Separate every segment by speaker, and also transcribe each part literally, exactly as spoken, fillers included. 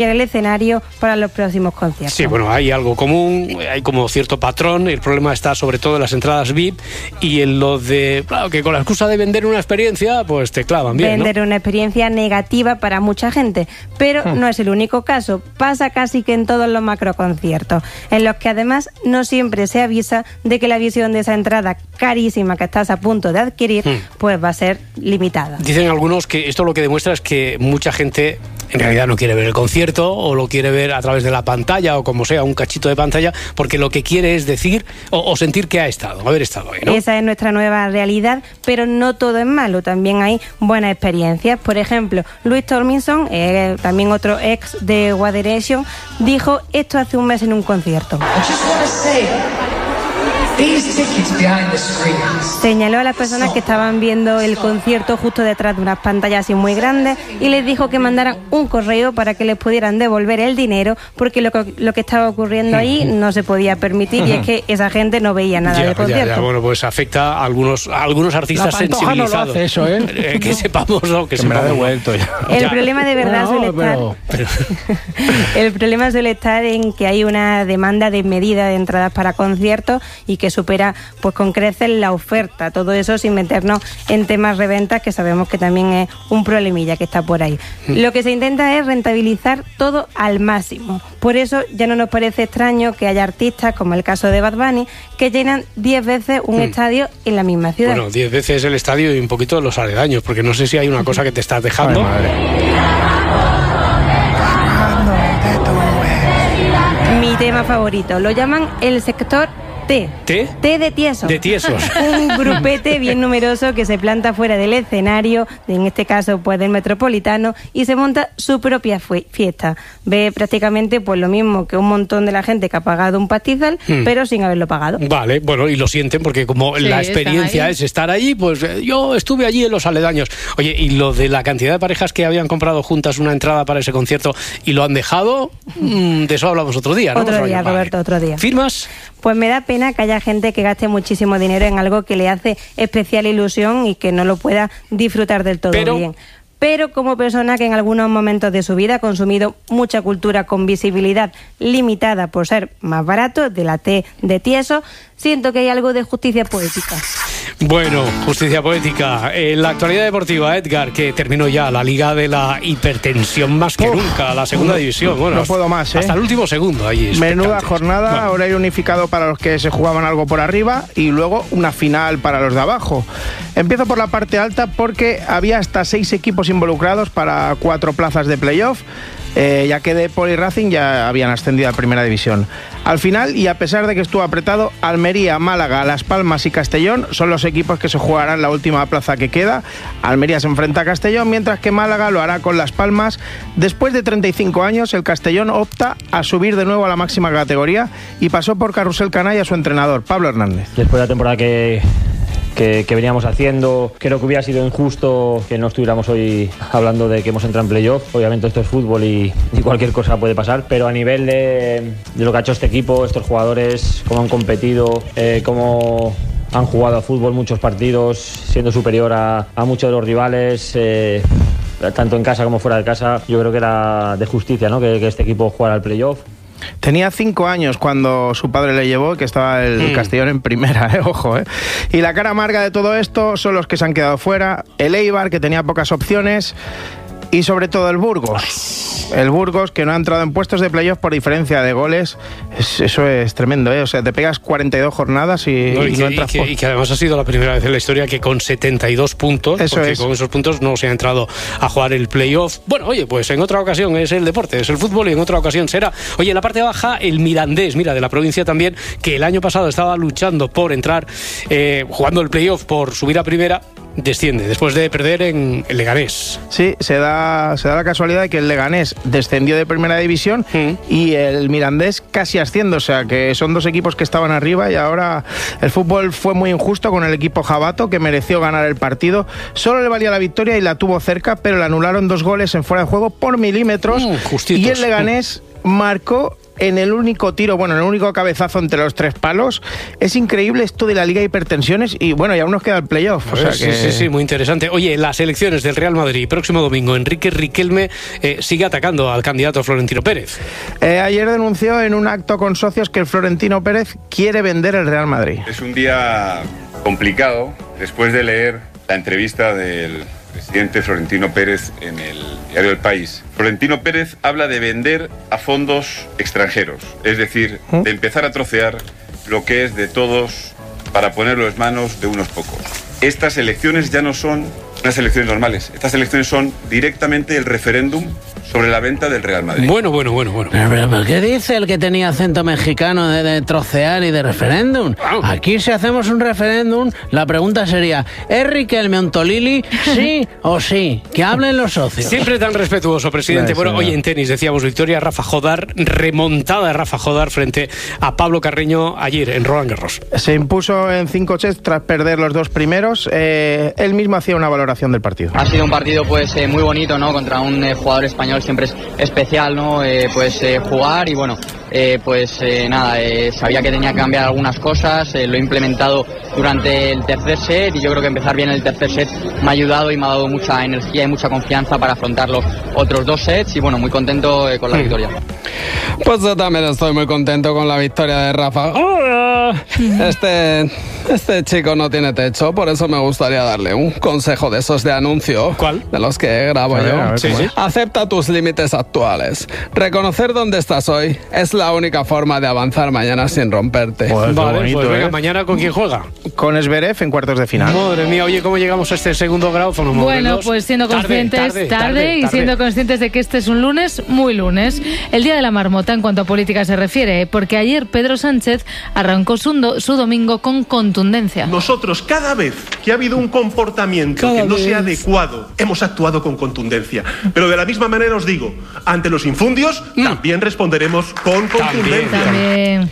Speaker 1: el escenario para los próximos conciertos.
Speaker 2: Sí, bueno, hay algo común, hay como cierto patrón. El problema está sobre todo en las entradas V I P y en lo de, claro, que con la excusa de vender una experiencia, pues te clavan bien,
Speaker 1: Vender
Speaker 2: ¿no?
Speaker 1: una experiencia negativa para mucha gente, pero hmm. no es el único caso. Pasa casi que en todos los macroconciertos, en los que además no siempre se avisa de que la visión de esa entrada carísima que estás a punto de adquirir, hmm. pues va a ser limitada.
Speaker 2: Dicen algunos que esto lo que demuestra es que mucha gente en realidad no quiere ver el concierto o lo quiere ver a través de la pantalla o como sea, un cachito de pantalla, porque lo que quiere es decir o, o sentir que ha estado, haber estado ahí, ¿no?
Speaker 1: Esa es nuestra nueva realidad, pero no todo es malo, también hay buenas experiencias. Por ejemplo, Louis Tomlinson, eh, también otro ex de One Direction, dijo esto hace un mes en un concierto. Señaló a las personas que estaban viendo el concierto justo detrás de unas pantallas así muy grandes y les dijo que mandaran un correo para que les pudieran devolver el dinero, porque lo que, lo que estaba ocurriendo ahí no se podía permitir y es que esa gente no veía nada
Speaker 2: ya,
Speaker 1: del concierto.
Speaker 2: Ya, ya. Bueno, pues afecta a algunos, a algunos artistas sensibilizados.
Speaker 3: No lo hace eso, ¿eh?
Speaker 2: eh que sepamos lo que, que
Speaker 3: se me ha devuelto ya.
Speaker 1: El
Speaker 2: ya.
Speaker 1: problema de verdad
Speaker 3: no,
Speaker 1: suele
Speaker 3: pero,
Speaker 1: estar
Speaker 2: pero...
Speaker 1: el problema suele estar en que hay una demanda de medida de entradas para conciertos y que supera pues con creces la oferta, todo eso sin meternos en temas reventas, que sabemos que también es un problemilla que está por ahí. Lo que se intenta es rentabilizar todo al máximo. Por eso ya no nos parece extraño que haya artistas, como el caso de Bad Bunny, que llenan diez veces un hmm. estadio en la misma ciudad.
Speaker 2: Bueno, diez veces el estadio y un poquito los aledaños, porque no sé si hay una cosa que te estás dejando.
Speaker 1: Mi tema favorito, lo llaman el sector T.
Speaker 2: ¿T?
Speaker 1: T de tiesos.
Speaker 2: De tiesos.
Speaker 1: Un grupete bien numeroso que se planta fuera del escenario, en este caso pues del Metropolitano, y se monta su propia fiesta. Ve prácticamente pues lo mismo que un montón de la gente que ha pagado un pastizal, hmm. pero sin haberlo pagado.
Speaker 2: Vale, bueno, y lo sienten porque como sí, la experiencia es estar allí, pues eh, yo estuve allí en los aledaños. Oye, y lo de la cantidad de parejas que habían comprado juntas una entrada para ese concierto y lo han dejado, mmm, de eso hablamos otro día, ¿no?
Speaker 1: Otro día, Roberto, vale. otro día.
Speaker 2: ¿Firmas?
Speaker 1: Pues me da pena que haya gente que gaste muchísimo dinero en algo que le hace especial ilusión y que no lo pueda disfrutar del todo
Speaker 2: Pero...
Speaker 1: bien. Pero como persona que en algunos momentos de su vida ha consumido mucha cultura con visibilidad limitada por ser más barato, de la T de tieso, siento que hay algo de justicia poética.
Speaker 2: Bueno, justicia poética. En la actualidad deportiva, Edgar, que terminó ya la Liga de la Hipertensión más que Uf, nunca, la segunda
Speaker 3: no,
Speaker 2: división. Bueno,
Speaker 3: no puedo más, ¿eh?
Speaker 2: Hasta el último segundo allí.
Speaker 3: Menuda jornada, bueno. Horario unificado para los que se jugaban algo por arriba y luego una final para los de abajo. Empiezo por la parte alta porque había hasta seis equipos involucrados para cuatro plazas de playoff. Eh, ya que Depor y Racing ya habían ascendido a Primera División. Al final, y a pesar de que estuvo apretado, Almería, Málaga, Las Palmas y Castellón son los equipos que se jugarán la última plaza que queda. Almería se enfrenta a Castellón, mientras que Málaga lo hará con Las Palmas. Después de treinta y cinco años, el Castellón opta a subir de nuevo a la máxima categoría y pasó por Carrusel Canalla a su entrenador, Pablo Hernández.
Speaker 4: Después de la temporada que... Que, que veníamos haciendo, creo que hubiera sido injusto que no estuviéramos hoy hablando de que hemos entrado en playoff. Obviamente esto es fútbol y, y cualquier cosa puede pasar, pero a nivel de, de lo que ha hecho este equipo, estos jugadores, cómo han competido, eh, cómo han jugado a fútbol muchos partidos, siendo superior a, a muchos de los rivales, eh, tanto en casa como fuera de casa, yo creo que era de justicia, ¿no? que, que este equipo jugara al playoff.
Speaker 3: Tenía cinco años cuando su padre le llevó, que estaba el mm. Castellón en primera, eh, ojo, eh. Y la cara amarga de todo esto son los que se han quedado fuera, el Eibar, que tenía pocas opciones, y sobre todo el Burgos. El Burgos, que no ha entrado en puestos de playoff por diferencia de goles. Es, eso es tremendo, ¿eh? O sea, te pegas cuarenta y dos jornadas y no, y, y
Speaker 2: que,
Speaker 3: no entras
Speaker 2: y, que,
Speaker 3: por...
Speaker 2: y que además ha sido la primera vez en la historia que con setenta y dos puntos,
Speaker 3: eso
Speaker 2: porque
Speaker 3: es.
Speaker 2: con esos puntos no se ha entrado a jugar el playoff. Bueno, oye, pues en otra ocasión es el deporte, es el fútbol, y en otra ocasión será. Oye, en la parte baja, el Mirandés, mira, de la provincia también, que el año pasado estaba luchando por entrar, eh, jugando el playoff por subir a primera, desciende después de perder en el Leganés.
Speaker 3: Sí, se da, se da la casualidad de que el Leganés descendió de primera división mm. y el Mirandés casi asciende, o sea que son dos equipos que estaban arriba y ahora el fútbol fue muy injusto con el equipo jabato, que mereció ganar el partido. Solo le valía la victoria y la tuvo cerca, pero le anularon dos goles en fuera de juego por milímetros mm, y el Leganés mm. marcó en el único tiro, bueno, en el único cabezazo entre los tres palos. Es increíble esto de la Liga de Hipertensiones y bueno, ya aún nos queda el playoff. O sea
Speaker 2: sí,
Speaker 3: que...
Speaker 2: sí, sí, muy interesante. Oye, las elecciones del Real Madrid, próximo domingo, Enrique Riquelme eh, sigue atacando al candidato Florentino Pérez.
Speaker 3: Eh, ayer denunció en un acto con socios que el Florentino Pérez quiere vender el Real Madrid.
Speaker 5: Es un día complicado después de leer la entrevista del presidente Florentino Pérez en el diario El País. Florentino Pérez habla de vender a fondos extranjeros, es decir, de empezar a trocear lo que es de todos para ponerlo en manos de unos pocos. Estas elecciones ya no son unas elecciones normales, estas elecciones son directamente el referéndum sobre la venta del Real Madrid.
Speaker 2: Bueno, bueno, bueno, bueno.
Speaker 6: Pero, pero, pero ¿qué dice el que tenía acento mexicano de, de trocear y de referéndum? Aquí si hacemos un referéndum, la pregunta sería, ¿es Riquelme un Tolili? ¿Sí o sí? Que hablen los socios.
Speaker 2: Siempre tan respetuoso, presidente. Bueno, hoy en tenis decíamos victoria Rafa Jodar, remontada de Rafa Jodar frente a Pablo Carreño ayer en Roland Garros.
Speaker 3: Se impuso en cinco sets tras perder los dos primeros. Eh, él mismo hacía una valoración del partido.
Speaker 7: Ha sido un partido pues eh, muy bonito, ¿no? Contra un eh, jugador español siempre es especial, ¿no? Eh, pues eh, jugar y bueno, eh, pues eh, nada, eh, sabía que tenía que cambiar algunas cosas, eh, lo he implementado durante el tercer set y yo creo que empezar bien el tercer set me ha ayudado y me ha dado mucha energía y mucha confianza para afrontar los otros dos sets y bueno, muy contento eh, con la victoria.
Speaker 8: Pues yo también estoy muy contento con la victoria de Rafa. Hola. Este, este chico no tiene techo, por eso me gustaría darle un consejo de esos de anuncio.
Speaker 2: ¿Cuál?
Speaker 8: De los que grabo
Speaker 3: A ver,
Speaker 8: yo.
Speaker 3: a ver,
Speaker 2: Sí, sí.
Speaker 8: Acepta tus límites actuales. Reconocer dónde estás hoy es la única forma de avanzar mañana sin romperte.
Speaker 3: Joder,
Speaker 2: Vale,
Speaker 3: bonito,
Speaker 2: pues venga,
Speaker 3: ¿eh?
Speaker 2: mañana ¿con quién juega?
Speaker 3: Con Zverev en cuartos de final.
Speaker 2: Madre mía, oye, ¿cómo llegamos a este segundo grado?
Speaker 9: Bueno, pues siendo conscientes, tarde, tarde, y siendo conscientes de que este es un lunes, muy lunes. El día de la marmota en cuanto a política se refiere, porque ayer Pedro Sánchez arrancó su, do, su domingo con contundencia.
Speaker 10: Nosotros, cada vez que ha habido un comportamiento
Speaker 2: Cada
Speaker 10: que no
Speaker 2: vez.
Speaker 10: sea adecuado, hemos actuado con contundencia. Pero de la misma manera os digo, ante los infundios,
Speaker 2: Mm.
Speaker 10: también responderemos con contundencia.
Speaker 9: También.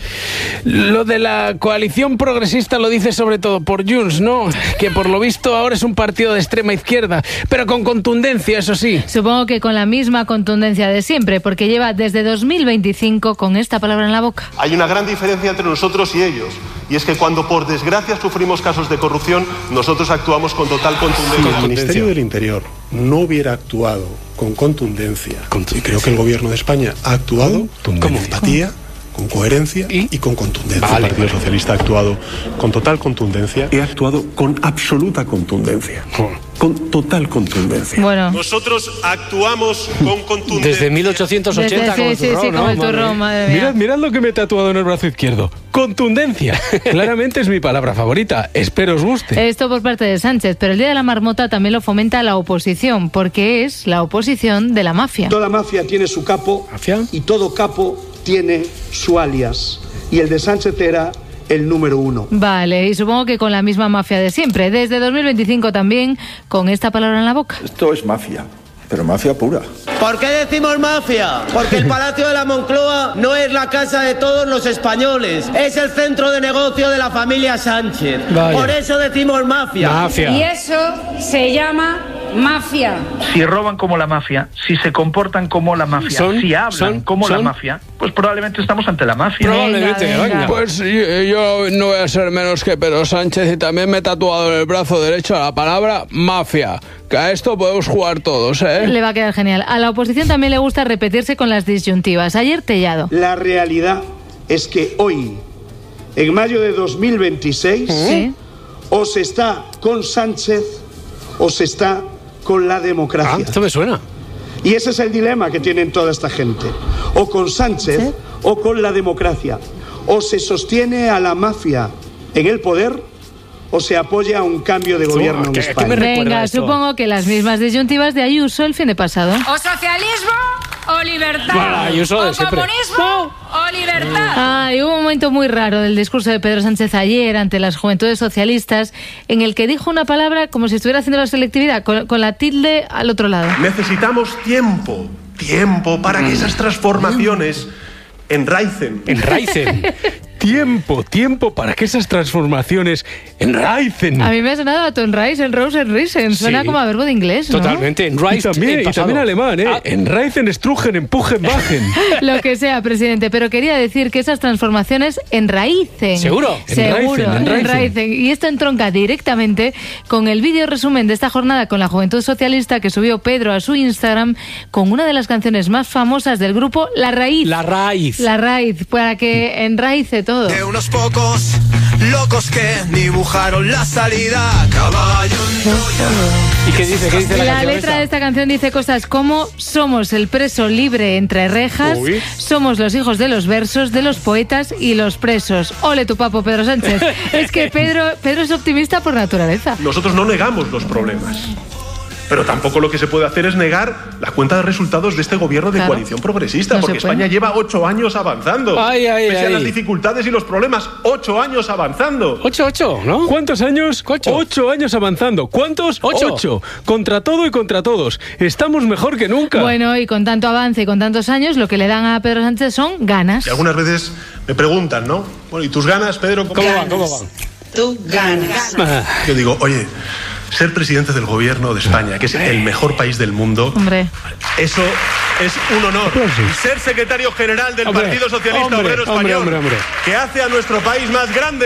Speaker 8: Lo de la coalición progresista lo dice sobre todo por Junts, ¿no? Que por lo visto ahora es un partido de extrema izquierda, pero con contundencia, eso sí.
Speaker 9: Supongo que con la misma contundencia de siempre, porque lleva desde dos mil veinticinco con esta palabra en la boca.
Speaker 10: Hay una gran diferencia entre nosotros y ellos, y es que cuando por desgracia sufrimos casos de corrupción, nosotros actuamos con total contundencia.
Speaker 2: el Ministerio
Speaker 10: del Interior no hubiera actuado con contundencia, y creo que el Gobierno de España ha actuado con empatía, con coherencia
Speaker 2: ¿Y?
Speaker 10: y con contundencia.
Speaker 2: Vale,
Speaker 10: El Partido Socialista ha actuado con total contundencia y ha actuado con absoluta contundencia. Con total contundencia.
Speaker 9: Bueno.
Speaker 10: Nosotros actuamos con contundencia.
Speaker 2: Desde mil ochocientos ochenta,
Speaker 9: Desde-
Speaker 2: como el
Speaker 9: sí, sí,
Speaker 2: turrón,
Speaker 9: sí, como
Speaker 2: ¿no?
Speaker 9: el
Speaker 2: Madre
Speaker 9: turrón,
Speaker 2: mía.
Speaker 9: madre mía.
Speaker 8: Mirad, mirad lo que me he tatuado en el brazo izquierdo. Contundencia. Claramente es mi palabra favorita. Espero os guste.
Speaker 9: Esto por parte de Sánchez, pero el día de la marmota también lo fomenta la oposición, porque es la oposición de la mafia.
Speaker 11: Toda mafia tiene su capo
Speaker 2: ¿Mafia?
Speaker 11: y todo capo tiene su alias. Y el de Sánchez era el número uno.
Speaker 9: Vale, y supongo que con la misma mafia de siempre, desde dos mil veinticinco también, con esta palabra en la boca.
Speaker 11: Esto es mafia, pero mafia pura.
Speaker 12: ¿Por qué decimos mafia? Porque el Palacio de la Moncloa no es la casa de todos los españoles, es el centro de negocio de la familia Sánchez.
Speaker 2: Vaya.
Speaker 12: Por eso decimos mafia.
Speaker 2: Mafia.
Speaker 13: Y eso se llama mafia.
Speaker 14: Si roban como la mafia, si se comportan como la mafia,
Speaker 2: Son-
Speaker 14: si hablan
Speaker 2: son-
Speaker 14: como
Speaker 2: son-
Speaker 14: la mafia, pues probablemente estamos ante la mafia.
Speaker 2: Probablemente,
Speaker 9: Venga, venga.
Speaker 2: venga.
Speaker 8: Pues yo, yo no voy a ser menos que Pedro Sánchez y también me he tatuado en el brazo derecho la palabra mafia. Que a esto podemos jugar todos, ¿eh?
Speaker 9: Le va a quedar genial. A la oposición también le gusta repetirse con las disyuntivas. Ayer Tellado.
Speaker 11: La realidad es que hoy, en mayo de dos mil veintiséis,
Speaker 9: Sí.
Speaker 11: o se está con Sánchez o se está con la
Speaker 2: Ah,
Speaker 11: democracia.
Speaker 2: esto me suena.
Speaker 11: Y ese es el dilema que tienen toda esta gente. O con Sánchez
Speaker 9: ¿Sí?
Speaker 11: o con la democracia. O se sostiene a la mafia en el poder o se apoya a un cambio de gobierno en
Speaker 2: ¿qué- qué
Speaker 11: España.
Speaker 2: me recuerda
Speaker 9: Venga,
Speaker 2: esto?
Speaker 9: supongo que las mismas disyuntivas de Ayuso el fin de pasado.
Speaker 13: O socialismo o libertad.
Speaker 2: Bueno, Ayuso de
Speaker 13: o
Speaker 2: siempre.
Speaker 13: comunismo o libertad.
Speaker 9: Ah, y hubo un momento muy raro del discurso de Pedro Sánchez ayer ante las juventudes socialistas en el que dijo una palabra como si estuviera haciendo la selectividad, con, con la tilde al otro lado.
Speaker 10: Necesitamos tiempo, tiempo para que esas transformaciones enraicen.
Speaker 2: Enraicen.
Speaker 15: Tiempo, tiempo para que esas transformaciones enraicen.
Speaker 9: A mí me ha sonado a Tonreisen, Rosenrisen. Suena
Speaker 2: Sí.
Speaker 9: como a verbo de inglés, ¿no?
Speaker 2: Totalmente,
Speaker 15: Y
Speaker 2: enraiced
Speaker 15: también,
Speaker 2: en
Speaker 15: y
Speaker 2: pasado.
Speaker 15: también alemán, ¿eh?
Speaker 2: Ah.
Speaker 15: Enraicen, estrugen, empujen, bajen.
Speaker 9: Lo que sea, presidente, pero quería decir que esas transformaciones enraicen.
Speaker 2: ¿Seguro?
Speaker 9: Seguro,
Speaker 15: Enraicen, enraicen.
Speaker 9: enraicen. Y esto entronca directamente con el vídeo resumen de esta jornada con la Juventud Socialista que subió Pedro a su Instagram con una de las canciones más famosas del grupo, La Raíz.
Speaker 2: La raíz.
Speaker 9: La Raíz, para que enraice todo.
Speaker 16: De unos pocos locos que dibujaron la salida. Caballo
Speaker 2: ¿Y qué dice? ¿Qué dice la,
Speaker 9: La
Speaker 2: canción
Speaker 9: letra
Speaker 2: esa?
Speaker 9: de esta canción dice cosas como: somos el preso libre entre rejas,
Speaker 2: Uy.
Speaker 9: somos los hijos de los versos, de los poetas y los presos. Ole tu papo, Pedro Sánchez. Es que Pedro, Pedro es optimista por naturaleza.
Speaker 10: Nosotros no negamos los problemas. Pero tampoco lo que se puede hacer es negar la cuenta de resultados de este gobierno de
Speaker 9: Claro.
Speaker 10: coalición progresista,
Speaker 9: No se
Speaker 10: porque
Speaker 9: puede.
Speaker 10: España lleva ocho años avanzando.
Speaker 2: Ay, ay,
Speaker 10: Pese a
Speaker 2: ay.
Speaker 10: las dificultades y los problemas, ocho años avanzando.
Speaker 2: Ocho, ocho, ¿no?
Speaker 15: ¿Cuántos años?
Speaker 2: Ocho.
Speaker 15: Ocho años avanzando. ¿Cuántos?
Speaker 2: Ocho.
Speaker 15: Contra todo y contra todos. Estamos mejor que nunca.
Speaker 9: Bueno, y con tanto avance y con tantos años, lo que le dan a Pedro Sánchez son ganas.
Speaker 10: Y algunas veces me preguntan, ¿no? Bueno, ¿y tus ganas, Pedro?
Speaker 2: ¿Cómo van? ¿Cómo van?
Speaker 17: Tú ganas.
Speaker 2: Ah,
Speaker 10: Yo digo, oye, ser presidente del gobierno de España, que es el mejor país del mundo,
Speaker 9: Hombre.
Speaker 10: eso es un honor. Y ser secretario general del
Speaker 2: Hombre,
Speaker 10: Partido Socialista
Speaker 2: hombre,
Speaker 10: Obrero
Speaker 2: hombre,
Speaker 10: Español,
Speaker 2: hombre, hombre.
Speaker 10: que hace a nuestro país más grande,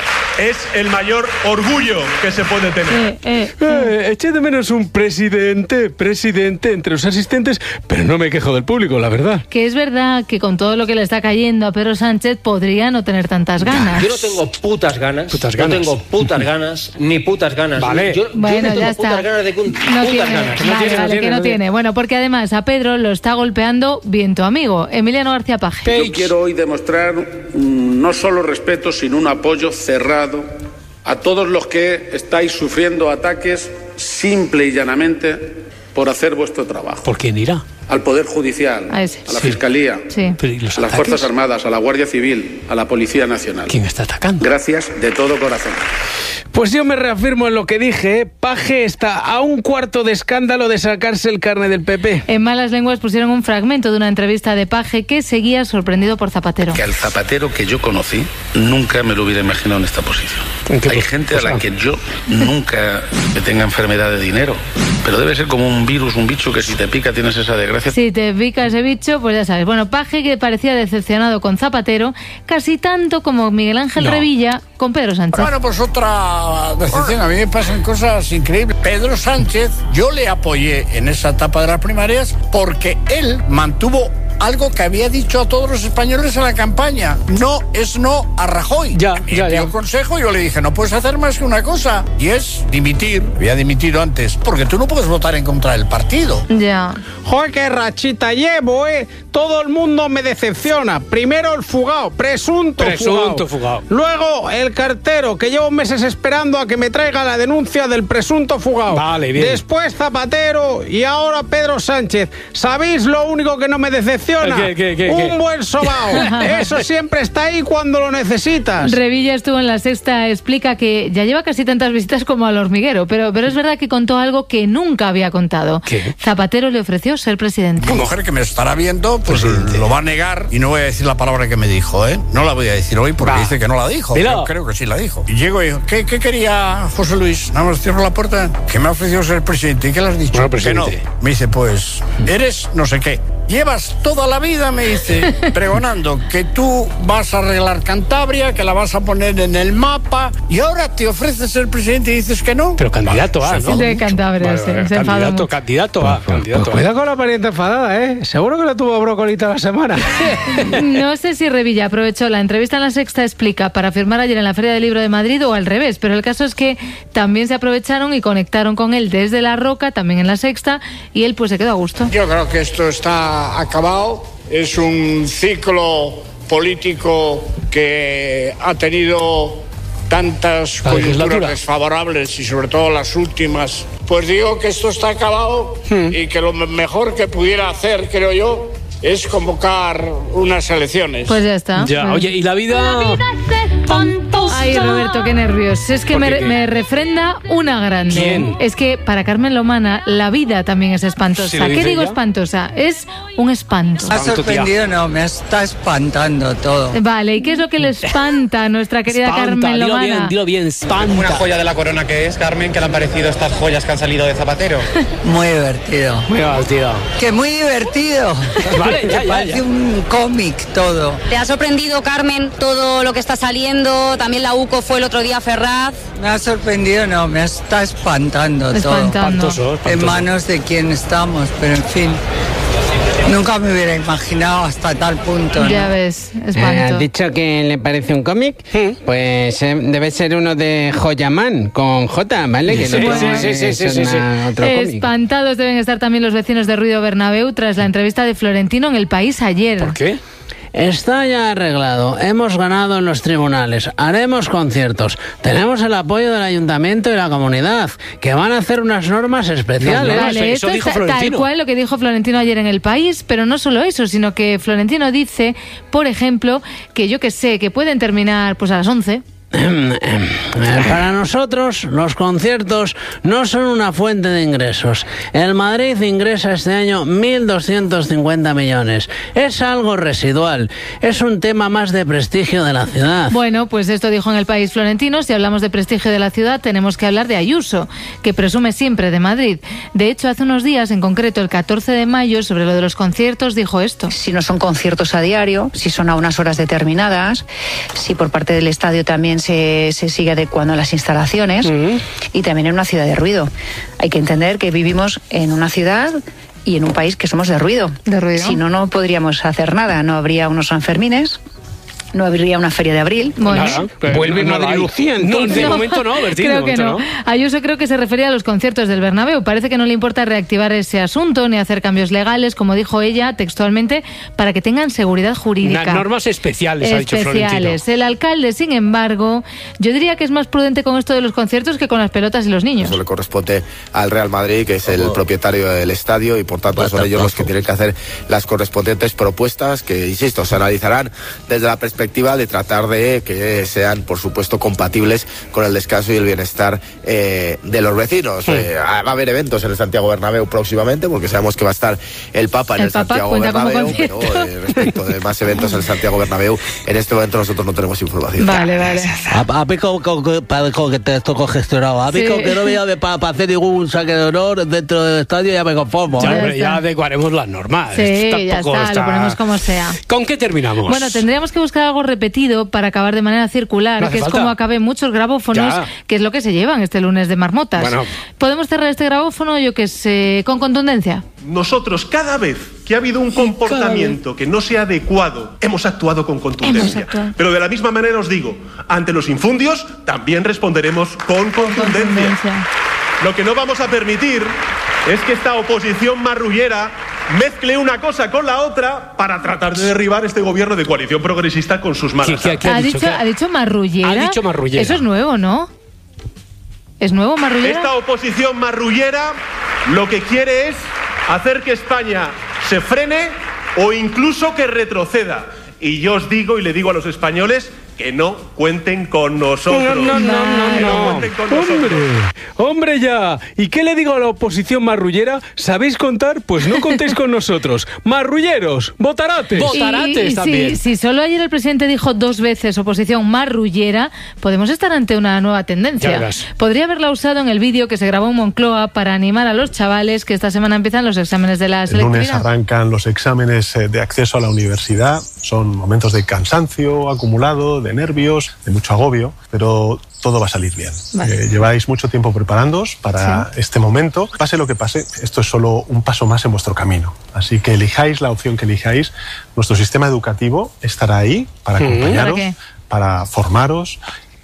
Speaker 10: es el mayor orgullo que se puede tener.
Speaker 9: Eh, eh,
Speaker 15: Eh, eché de menos un presidente, presidente entre los asistentes, pero no me quejo del público, la verdad.
Speaker 9: que es verdad que con todo lo que le está cayendo a Pedro Sánchez podría no tener tantas ganas.
Speaker 18: Yo no tengo putas ganas.
Speaker 2: Putas ganas.
Speaker 18: No tengo putas ganas, ni putas ganas.
Speaker 2: Vale.
Speaker 18: Yo, yo
Speaker 9: Bueno,
Speaker 18: no tengo
Speaker 9: ya
Speaker 18: putas
Speaker 9: está.
Speaker 18: ganas de que un-
Speaker 9: No
Speaker 18: putas
Speaker 9: tiene,
Speaker 18: ganas.
Speaker 2: no
Speaker 9: vale,
Speaker 2: tiene, no
Speaker 9: vale,
Speaker 2: tiene,
Speaker 9: que no
Speaker 2: no
Speaker 9: tiene.
Speaker 2: tiene.
Speaker 9: Bueno, porque además a Pedro lo está golpeando bien tu amigo, Emiliano García Paje.
Speaker 19: Yo quiero hoy demostrar mm, no solo respeto, sino un apoyo cerrado a todos los que estáis sufriendo ataques simple y llanamente por hacer vuestro trabajo.
Speaker 2: ¿Por quién irá?
Speaker 19: Al Poder Judicial,
Speaker 9: A ese.
Speaker 19: a la
Speaker 2: Sí.
Speaker 19: Fiscalía,
Speaker 9: Sí.
Speaker 2: Pero, ¿y los
Speaker 19: a las
Speaker 2: ataques?
Speaker 19: Fuerzas Armadas, a la Guardia Civil, a la Policía Nacional.
Speaker 2: ¿Quién está atacando?
Speaker 19: Gracias de todo corazón.
Speaker 15: Pues yo me reafirmo en lo que dije, ¿eh? Paje está a un cuarto de escándalo de sacarse el carne del P P.
Speaker 9: En Malas Lenguas pusieron un fragmento de una entrevista de Paje que seguía sorprendido por Zapatero.
Speaker 19: Que al Zapatero que yo conocí nunca me lo hubiera imaginado en esta posición.
Speaker 2: ¿En qué
Speaker 19: Hay
Speaker 2: pos-
Speaker 19: gente a la
Speaker 2: cosa?
Speaker 19: que yo nunca me tenga enfermedad de dinero, pero debe ser como un virus, un bicho que si te pica tienes esa desgracia.
Speaker 9: Si te pica ese bicho, pues ya sabes. Bueno, Paje, que parecía decepcionado con Zapatero, casi tanto como Miguel Ángel
Speaker 20: No.
Speaker 9: Revilla con Pedro Sánchez.
Speaker 20: Bueno, pues otra decepción. A mí me pasan cosas increíbles. Pedro Sánchez, yo le apoyé en esa etapa de las primarias porque él mantuvo algo que había dicho a todos los españoles en la campaña. No es no a Rajoy.
Speaker 2: Ya,
Speaker 20: Me
Speaker 2: ya,
Speaker 20: pidió
Speaker 2: ya.
Speaker 20: consejo, yo le dije, no puedes hacer más que una cosa, y es dimitir. Había dimitido antes, porque tú no puedes votar en contra del partido.
Speaker 9: Ya.
Speaker 3: Joder, qué rachita llevo, ¿eh? Todo el mundo me decepciona. Primero el fugado, presunto,
Speaker 2: Presunto fugado.
Speaker 3: Luego el cartero, que llevo meses esperando a que me traiga la denuncia del presunto fugado.
Speaker 2: Vale, bien.
Speaker 3: Después Zapatero y ahora Pedro Sánchez. ¿Sabéis lo único que no me decepciona?
Speaker 2: ¿Qué, qué, qué,
Speaker 3: Un
Speaker 2: qué?
Speaker 3: buen sobao. Eso siempre está ahí cuando lo necesitas.
Speaker 9: Revilla estuvo en La Sexta, explica que ya lleva casi tantas visitas como al hormiguero, pero, pero es verdad que contó algo que nunca había contado.
Speaker 2: ¿Qué?
Speaker 9: Zapatero le ofreció ser presidente.
Speaker 20: La mujer que me estará viendo, pues lo va a negar y no voy a decir la palabra que me dijo, ¿eh? No la voy a decir hoy porque
Speaker 2: Va.
Speaker 20: dice que no la dijo.
Speaker 2: Dilo.
Speaker 20: Yo creo que sí la dijo. Y llego y digo, ¿qué, qué quería José Luis? Nada más cierro la puerta. Que me ha ofrecido ser presidente. ¿Y qué le has dicho?
Speaker 2: Bueno,
Speaker 20: que no.
Speaker 2: presidente.
Speaker 20: Me dice, pues, eres no sé qué. Llevas toda la vida, me dice, pregonando que tú vas a arreglar Cantabria, que la vas a poner en el mapa, y ahora te ofreces ser presidente y dices que no.
Speaker 2: Pero candidato a, ¿no?
Speaker 9: De Cantabria,
Speaker 2: Vale,
Speaker 9: sí,
Speaker 2: vale,
Speaker 9: se enfadó
Speaker 2: candidato,
Speaker 9: mucho.
Speaker 2: candidato a, candidato
Speaker 3: Pues
Speaker 2: a.
Speaker 3: cuidado con la pariente enfadada, ¿eh? Seguro que la tuvo brocolita la semana.
Speaker 9: No sé si Revilla aprovechó la entrevista en La Sexta explica para firmar ayer en la Feria del Libro de Madrid o al revés, pero el caso es que también se aprovecharon y conectaron con él desde La Roca, también en La Sexta, y él pues se quedó a gusto.
Speaker 20: Yo creo que esto está acabado. Es un ciclo político que ha tenido tantas
Speaker 2: La
Speaker 20: coyunturas
Speaker 2: legislatura.
Speaker 20: desfavorables y sobre todo las últimas. Pues digo que esto está acabado y que lo mejor que pudiera hacer, creo yo, es convocar unas elecciones.
Speaker 9: Pues ya está.
Speaker 2: Ya,
Speaker 9: pues...
Speaker 2: oye, ¿y la vida?
Speaker 9: Ay, Roberto, qué nervios. Es que me,
Speaker 2: qué, qué?
Speaker 9: me refrenda una grande.
Speaker 2: ¿Quién?
Speaker 9: Es que para Carmen Lomana la vida también es espantosa.
Speaker 2: ¿Sí lo
Speaker 9: ¿Qué
Speaker 2: dice
Speaker 9: digo
Speaker 2: ella?
Speaker 9: espantosa? Es un espanto.
Speaker 17: Me ha sorprendido, no, me está espantando todo.
Speaker 9: Vale, ¿y qué es lo que le espanta a nuestra querida
Speaker 2: Espanta,
Speaker 9: Carmen
Speaker 2: dilo
Speaker 9: Lomana?
Speaker 2: bien, dilo bien, espanta.
Speaker 21: Una joya de la corona que es, Carmen, ¿qué le han parecido estas joyas que han salido de Zapatero?
Speaker 17: Muy divertido.
Speaker 2: Muy divertido.
Speaker 17: Que muy divertido.
Speaker 2: Vale, ya, ya,
Speaker 17: Parece
Speaker 2: ya.
Speaker 17: un cómic todo.
Speaker 22: ¿Te ha sorprendido, Carmen, todo lo que está saliendo? También la U C O fue el otro día, Ferraz.
Speaker 17: Me ha sorprendido, no, me está espantando todo.
Speaker 9: Espantando.
Speaker 2: Espantoso, espantoso.
Speaker 17: En manos de quién estamos, pero en fin. Nunca me hubiera imaginado hasta tal punto, ¿no?
Speaker 9: Ya ves,
Speaker 6: Eh,
Speaker 9: espanto.
Speaker 6: ¿Has dicho que le parece un cómic? Pues eh, debe ser uno de Joyaman, con J, ¿vale? Que
Speaker 2: Sí,
Speaker 6: no
Speaker 2: sí,
Speaker 6: es
Speaker 2: sí, sí, sí, sí, sí.
Speaker 6: una- otro cómic.
Speaker 9: Espantados deben estar también los vecinos de Ruido Bernabéu tras la entrevista de Florentino en El País ayer.
Speaker 2: ¿Por qué?
Speaker 6: Está ya arreglado. Hemos ganado en los tribunales. Haremos conciertos. Tenemos el apoyo del ayuntamiento y la comunidad, que van a hacer unas normas especiales.
Speaker 2: No, no,
Speaker 9: Vale,
Speaker 2: eso
Speaker 9: esto
Speaker 2: dijo
Speaker 9: es ta- tal
Speaker 2: Florentino.
Speaker 9: cual lo que dijo Florentino ayer en El País, pero no solo eso, sino que Florentino dice, por ejemplo, que yo que sé, que pueden terminar pues a las once.
Speaker 6: Para nosotros, los conciertos no son una fuente de ingresos. El Madrid ingresa este año mil doscientos cincuenta millones. Es algo residual. Es un tema más de prestigio de la ciudad.
Speaker 9: Bueno, pues esto dijo en El País Florentino. Si hablamos de prestigio de la ciudad, tenemos que hablar de Ayuso, que presume siempre de Madrid. De hecho, hace unos días, en concreto el catorce de mayo, sobre lo de los conciertos, dijo esto.
Speaker 23: Si no son conciertos a diario, si son a unas horas determinadas, si por parte del estadio también se, se sigue adecuando a las instalaciones, uh-huh. y también en una ciudad de ruido. Hay que entender que vivimos en una ciudad y en un país que somos de ruido.
Speaker 9: De ruido.
Speaker 23: Si no, no podríamos hacer nada. No habría unos Sanfermines, no habría una feria de abril.
Speaker 9: Bueno,
Speaker 15: vuelve
Speaker 2: no
Speaker 15: Madrid
Speaker 2: hay.
Speaker 15: Lucía,
Speaker 2: No,
Speaker 15: entonces.
Speaker 2: de momento no, Bertín,
Speaker 9: creo
Speaker 2: de
Speaker 9: que
Speaker 2: momento
Speaker 9: no. Ayuso creo que se refería a los conciertos del Bernabéu. Parece que no le importa reactivar ese asunto ni hacer cambios legales, como dijo ella textualmente, para que tengan seguridad jurídica.
Speaker 2: Unas normas especiales, ha dicho Florentino.
Speaker 9: Especiales. El alcalde, sin embargo, yo diría que es más prudente con esto de los conciertos que con las pelotas y los niños.
Speaker 24: Eso le corresponde al Real Madrid, que es el propietario del estadio, y por tanto son ellos los que tienen que hacer las correspondientes propuestas que, insisto, se analizarán desde la perspectiva de tratar de que sean, por supuesto, compatibles con el descanso y el bienestar eh, de los vecinos. Sí. Eh, va a haber eventos en el Santiago Bernabéu próximamente, porque sabemos que va a estar el Papa en el, el Papa Santiago Bernabéu, pero eh, respecto de más eventos en el Santiago Bernabéu, en este momento nosotros no tenemos información.
Speaker 9: Vale, vale.
Speaker 6: A, a mí como, como, como que te estoy congestionado. A mí sí. como que no me llame para pa hacer ningún saque de honor dentro del estadio, ya me conformo.
Speaker 2: Ya,
Speaker 6: ¿eh?
Speaker 2: hombre, ya adecuaremos las normas.
Speaker 9: Sí, ya está, está, lo ponemos como sea.
Speaker 2: ¿Con qué terminamos?
Speaker 9: Bueno, tendríamos que buscar algo repetido para acabar de manera circular,
Speaker 2: no
Speaker 9: que es
Speaker 2: falta.
Speaker 9: como acaben muchos grabófonos, ya. que es lo que se llevan este lunes de marmotas. Bueno. ¿Podemos cerrar este grabófono, yo que sé, con contundencia?
Speaker 10: Nosotros, cada vez que ha habido un comportamiento que no sea adecuado, hemos actuado con contundencia.
Speaker 9: Actuado.
Speaker 10: Pero de la misma manera os digo, ante los infundios también responderemos con contundencia. Con contundencia. Lo que no vamos a permitir es que esta oposición marrullera mezcle una cosa con la otra para tratar de derribar este gobierno de coalición progresista con sus malas.
Speaker 2: ¿Qué, qué, qué ha,
Speaker 9: ¿Ha,
Speaker 2: dicho,
Speaker 9: dicho,
Speaker 2: ¿qué?
Speaker 9: ¿Ha dicho marrullera?
Speaker 2: Ha dicho marrullera.
Speaker 9: Eso es nuevo, ¿no? ¿Es nuevo marrullera?
Speaker 10: Esta oposición marrullera lo que quiere es hacer que España se frene o incluso que retroceda. Y yo os digo y le digo a los españoles que no cuenten con nosotros.
Speaker 15: No, no, no, no,
Speaker 10: que no,
Speaker 15: no.
Speaker 10: cuenten con
Speaker 15: Hombre,
Speaker 10: nosotros.
Speaker 15: hombre ya. ¿Y qué le digo a la oposición marrullera? ¿Sabéis contar? Pues no contéis con nosotros. Marrulleros, botarates.
Speaker 2: Botarates
Speaker 9: y, y
Speaker 2: también.
Speaker 9: Si, si solo ayer el presidente dijo dos veces oposición marrullera, podemos estar ante una nueva tendencia. Podría haberla usado en el vídeo que se grabó en Moncloa para animar a los chavales que esta semana empiezan los exámenes de la selectividad.
Speaker 10: El lunes arrancan los exámenes de acceso a la universidad. Son momentos de cansancio acumulado, de nervios, de mucho agobio, pero todo va a salir bien. Vale. Eh, lleváis mucho tiempo preparándoos para sí. este momento. Pase lo que pase, esto es solo un paso más en vuestro camino. Así que elijáis la opción que elijáis. Nuestro sistema educativo estará ahí para acompañaros, ¿para, para formaros.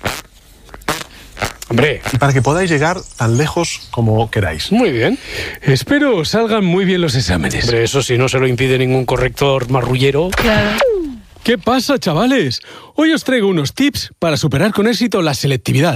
Speaker 2: Hombre.
Speaker 10: Y para que podáis llegar tan lejos como queráis.
Speaker 2: Muy bien.
Speaker 15: Espero salgan muy bien los exámenes.
Speaker 2: Hombre, eso sí no se lo impide ningún corrector marrullero.
Speaker 9: Claro.
Speaker 15: ¿Qué pasa, chavales? Hoy os traigo unos tips para superar con éxito la selectividad.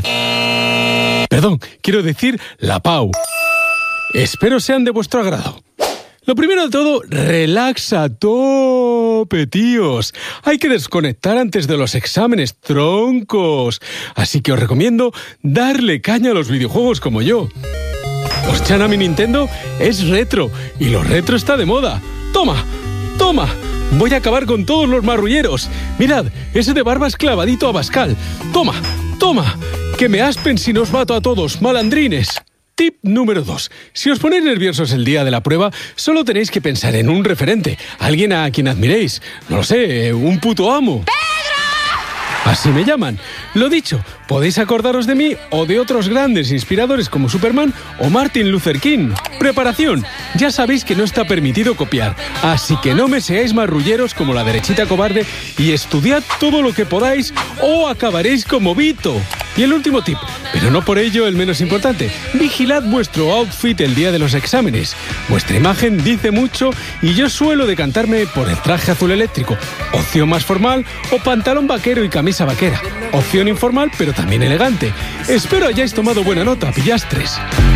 Speaker 15: Perdón, quiero decir la P A U. Espero sean de vuestro agrado. Lo primero de todo, relaxa a tope, tíos. Hay que desconectar antes de los exámenes, troncos. Así que os recomiendo darle caña a los videojuegos como yo. ¿Os chan a mi Nintendo? Es retro, y lo retro está de moda. ¡Toma! ¡Toma! Voy a acabar con todos los marrulleros. Mirad, ese de barba es clavadito a Bascal. ¡Toma! ¡Toma! Que me aspen si no os mato a todos, malandrines. Tip número dos. Si os ponéis nerviosos el día de la prueba, solo tenéis que pensar en un referente, alguien a quien admiréis. No lo sé, un puto amo. ¡Pedro! Así me llaman. Lo dicho, podéis acordaros de mí o de otros grandes inspiradores como Superman o Martin Luther King. Preparación. Ya sabéis que no está permitido copiar, así que no me seáis marrulleros como la derechita cobarde y estudiad todo lo que podáis o acabaréis como Vito. Y el último tip, pero no por ello el menos importante, vigilad vuestro outfit el día de los exámenes. Vuestra imagen dice mucho y yo suelo decantarme por el traje azul eléctrico, opción más formal o pantalón vaquero y camisa vaquera, opción informal pero también elegante. Espero hayáis tomado buena nota, pillastres.